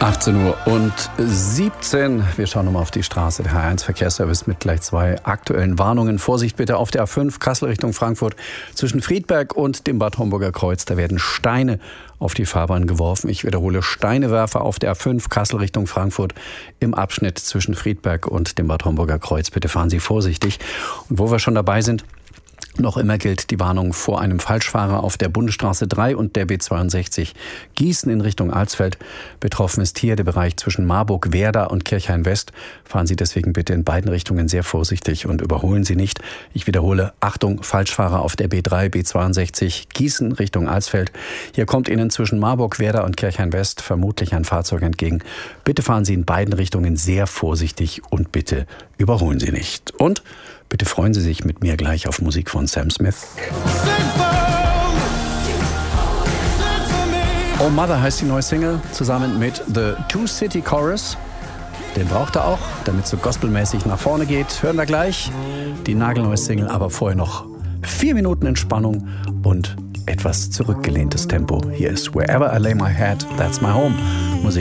18:17 Uhr. Wir schauen nochmal auf die Straße. Der H1 Verkehrsservice mit gleich 2 aktuellen Warnungen. Vorsicht bitte auf der A5 Kassel Richtung Frankfurt zwischen Friedberg und dem Bad Homburger Kreuz. Da werden Steine auf die Fahrbahn geworfen. Ich wiederhole, Steinewerfer auf der A5 Kassel Richtung Frankfurt im Abschnitt zwischen Friedberg und dem Bad Homburger Kreuz. Bitte fahren Sie vorsichtig. Und wo wir schon dabei sind, noch immer gilt die Warnung vor einem Falschfahrer auf der Bundesstraße 3 und der B62 Gießen in Richtung Alsfeld. Betroffen ist hier der Bereich zwischen Marburg, Werder und Kirchhain-West. Fahren Sie deswegen bitte in beiden Richtungen sehr vorsichtig und überholen Sie nicht. Ich wiederhole, Achtung, Falschfahrer auf der B3, B62 Gießen Richtung Alsfeld. Hier kommt Ihnen zwischen Marburg, Werder und Kirchhain-West vermutlich ein Fahrzeug entgegen. Bitte fahren Sie in beiden Richtungen sehr vorsichtig und bitte überholen Sie nicht. Und bitte freuen Sie sich mit mir gleich auf Musik von Sam Smith. Oh Mother heißt die neue Single, zusammen mit The Two City Chorus. Den braucht er auch, damit es so gospelmäßig nach vorne geht. Hören wir gleich die nagelneue Single, aber vorher noch 4 Minuten Entspannung und etwas zurückgelehntes Tempo. Hier ist Wherever I Lay My Head, That's My Home. Musik